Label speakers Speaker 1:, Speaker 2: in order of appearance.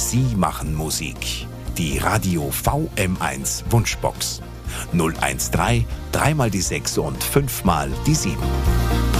Speaker 1: Sie machen Musik. Die Radio VM1 Wunschbox. 013 3 mal die 6 und 5 mal die 7.